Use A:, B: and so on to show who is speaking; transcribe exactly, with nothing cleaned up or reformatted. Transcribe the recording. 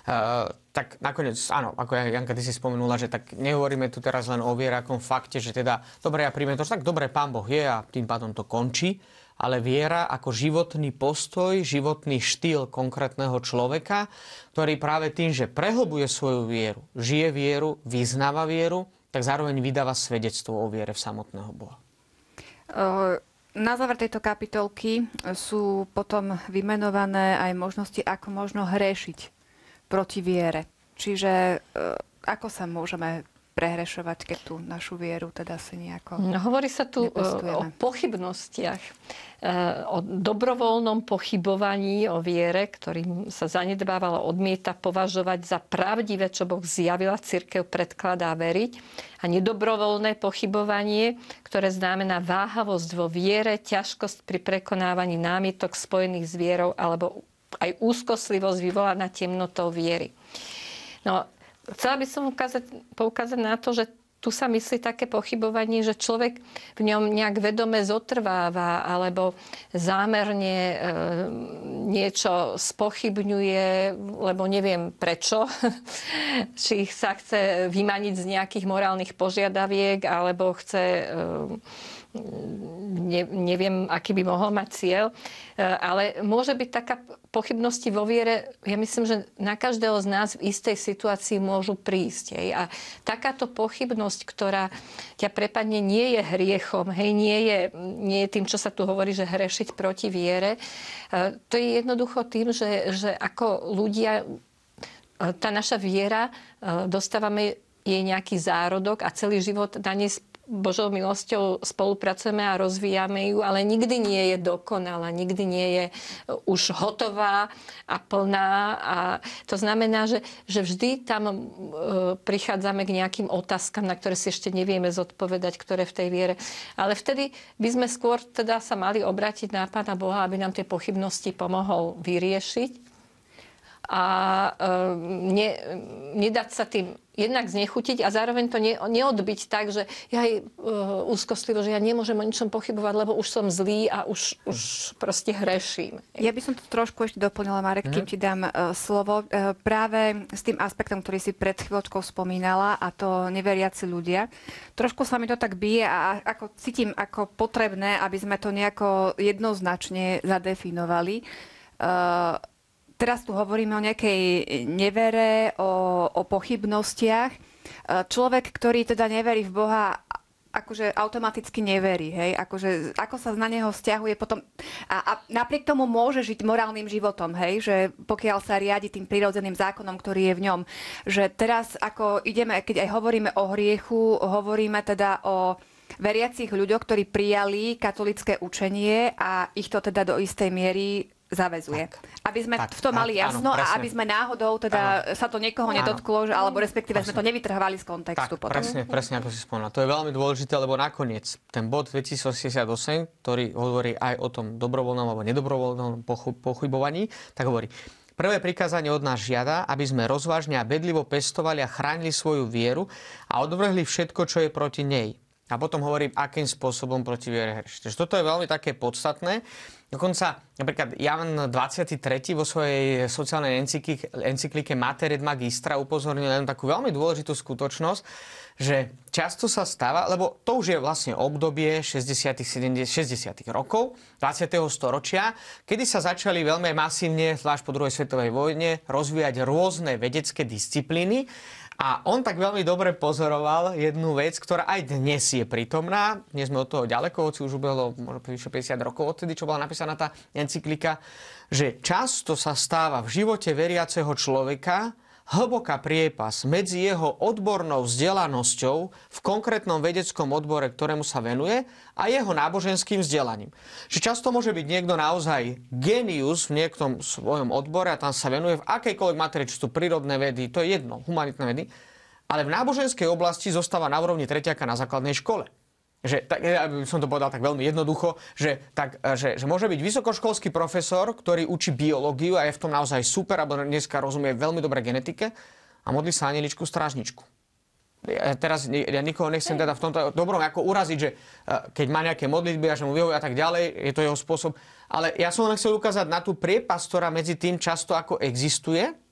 A: tak nakoniec, áno, ako Janka, ty si spomenula, že tak nehovoríme tu teraz len o vierakom fakte, že teda, dobre, ja príjmem to, že tak dobre, Pán Boh je a tým pádom to končí, ale viera ako životný postoj, životný štýl konkrétneho človeka, ktorý práve tým, že prehlbuje svoju vieru, žije vieru, vyznáva vieru, tak zároveň vydáva svedectvo o viere v samotného Boha.
B: Na záver tejto kapitolky sú potom vymenované aj možnosti, ako možno hrešiť proti viere. Čiže ako sa môžeme prehrešovať, keď tú našu vieru teda si nejako
C: no, hovorí sa tu o pochybnostiach, o dobrovoľnom pochybovaní o viere, ktorým sa zanedbávalo, odmieta považovať za pravdivé, čo Boh zjavila, cirkev predkladá veriť. A nedobrovoľné pochybovanie, ktoré znamená váhavosť vo viere, ťažkosť pri prekonávaní námietok spojených s vierou alebo aj úzkoslivosť vyvolaná temnotou viery. No, chcela by som ukázať, poukázať na to, že tu sa myslí také pochybovanie, že človek v ňom nejak vedome zotrváva alebo zámerne e, niečo spochybňuje, lebo neviem prečo. Či sa chce vymaniť z nejakých morálnych požiadaviek, alebo chce... E, Ne, neviem, aký by mohol mať cieľ, ale môže byť taká pochybnosti vo viere, ja myslím, že na každého z nás v istej situácii môžu prísť. Hej. A takáto pochybnosť, ktorá ťa prepadne, nie je hriechom, hej, nie je, nie je tým, čo sa tu hovorí, že hrešiť proti viere. To je jednoducho tým, že, že ako ľudia, tá naša viera, dostávame jej nejaký zárodok a celý život na nej Božou milosťou spolupracujeme a rozvíjame ju, ale nikdy nie je dokonalá, nikdy nie je už hotová a plná. A to znamená, že, že vždy tam e, prichádzame k nejakým otázkam, na ktoré si ešte nevieme zodpovedať, ktoré v tej viere. Ale vtedy by sme skôr teda sa mali obrátiť na Pána Boha, aby nám tie pochybnosti pomohol vyriešiť. A e, ne, nedať sa tým jednak znechutiť a zároveň to ne, neodbiť tak, že ja aj e, úzkostlivo, že ja nemôžem o ničom pochybovať, lebo už som zlý a už, už proste hreším.
B: Ja by som to trošku ešte doplnila, Marek, kým ti dám e, slovo. E, práve s tým aspektom, ktorý si pred chvíľočkou spomínala, a to neveriaci ľudia. Trošku sa mi to tak bije a ako cítim ako potrebné, aby sme to nejako jednoznačne zadefinovali. E, Teraz tu hovoríme o nejakej nevere, o, o pochybnostiach. Človek, ktorý teda neverí v Boha, akože automaticky neverí, hej? Akože, ako sa na neho vzťahuje potom... A, a napriek tomu môže žiť morálnym životom, hej? Že pokiaľ sa riadi tým prirodzeným zákonom, ktorý je v ňom. Že teraz, ako ideme, keď aj hovoríme o hriechu, hovoríme teda o veriacich ľuďoch, ktorí prijali katolické učenie a ich to teda do istej miery zaväzuje. Tak, aby sme tak, v tom mali tak, jasno áno, a aby sme náhodou teda áno. sa to niekoho áno. nedotklo, že, alebo respektíve presne. sme to nevytrhávali z kontextu.
A: Tak, potom. Presne, presne ako si spomínala. To je veľmi dôležité, lebo nakoniec ten bod dvetisícosemdesiatosem, ktorý hovorí aj o tom dobrovoľnom alebo nedobrovoľnom pochybovaní, tak hovorí: prvé prikázanie od nás žiada, aby sme rozvážne a bedlivo pestovali a chránili svoju vieru a odvrhli všetko, čo je proti nej. A potom hovorí, akým spôsobom proti viere hrešiť. Toto je veľmi také podstatné. Dokonca napríklad Jan dvadsiaty tretí vo svojej sociálnej encyklike, encyklike Mater et Magistra upozornil len takú veľmi dôležitú skutočnosť, že často sa stáva, lebo to už je vlastne obdobie šesťdesiatych, sedemdesiatych, šesťdesiatych rokov dvadsiateho storočia, kedy sa začali veľmi masívne, zvlášť po druhej svetovej vojne, rozvíjať rôzne vedecké disciplíny. A on tak veľmi dobre pozoroval jednu vec, ktorá aj dnes je prítomná. Nie sme od toho ďaleko, hoci už ubehlo možno vyše päťdesiat rokov odtedy, čo bola napísaná tá encyklika, že často sa stáva v živote veriaceho človeka hlboká priepas medzi jeho odbornou vzdelanosťou v konkrétnom vedeckom odbore, ktorému sa venuje, a jeho náboženským vzdelaním. Že často môže byť niekto naozaj génius v niektom svojom odbore a tam sa venuje v akejkoľvek materii, či sú prírodné vedy, to je jedno, humanitné vedy, ale v náboženskej oblasti zostáva na úrovni tretiaka na základnej škole. Že, tak, ja by som to povedal tak veľmi jednoducho, že, tak, že, že môže byť vysokoškolský profesor, ktorý učí biológiu a je v tom naozaj super, alebo dneska rozumie veľmi dobre genetike a modlí sa anjeličku strážničku. Ja teraz ja nikoho nechcem teda v tomto dobrom ako uraziť, že keď má nejaké modlitby a že mu vyhovuje a tak ďalej, je to jeho spôsob. Ale ja som len chcel ukázať na tú priepasť, ktorá medzi tým často ako existuje.